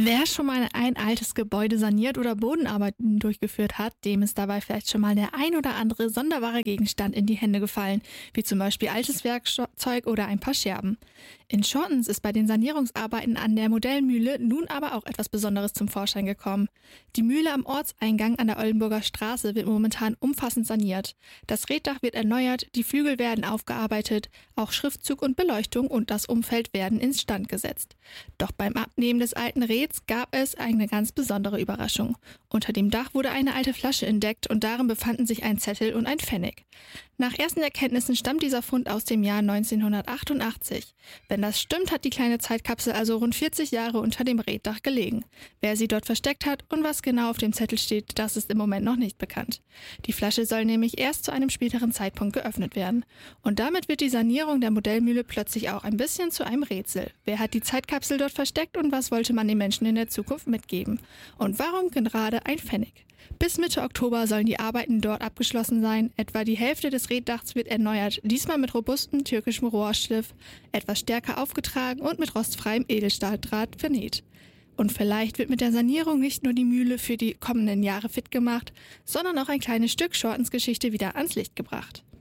Wer schon mal ein altes Gebäude saniert oder Bodenarbeiten durchgeführt hat, dem ist dabei vielleicht schon mal der ein oder andere sonderbare Gegenstand in die Hände gefallen, wie zum Beispiel altes Werkzeug oder ein paar Scherben. In Schortens ist bei den Sanierungsarbeiten an der Modellmühle nun aber auch etwas Besonderes zum Vorschein gekommen. Die Mühle am Ortseingang an der Oldenburger Straße wird momentan umfassend saniert. Das Reetdach wird erneuert, die Flügel werden aufgearbeitet, auch Schriftzug und Beleuchtung und das Umfeld werden instand gesetzt. Doch beim Abnehmen des alten Rehs gab es eine ganz besondere Überraschung. Unter dem Dach wurde eine alte Flasche entdeckt und darin befanden sich ein Zettel und ein Pfennig. Nach ersten Erkenntnissen stammt dieser Fund aus dem Jahr 1988. Wenn das stimmt, hat die kleine Zeitkapsel also rund 40 Jahre unter dem Reetdach gelegen. Wer sie dort versteckt hat und was genau auf dem Zettel steht, das ist im Moment noch nicht bekannt. Die Flasche soll nämlich erst zu einem späteren Zeitpunkt geöffnet werden. Und damit wird die Sanierung der Modellmühle plötzlich auch ein bisschen zu einem Rätsel. Wer hat die Zeitkapsel dort versteckt und was wollte man den Menschen in der Zukunft mitgeben? Und warum gerade ein Pfennig? Bis Mitte Oktober sollen die Arbeiten dort abgeschlossen sein. Etwa die Hälfte des Reetdachs wird erneuert, diesmal mit robustem türkischem Rohrschliff, etwas stärker aufgetragen und mit rostfreiem Edelstahldraht vernäht. Und vielleicht wird mit der Sanierung nicht nur die Mühle für die kommenden Jahre fit gemacht, sondern auch ein kleines Stück Schortens Geschichte wieder ans Licht gebracht.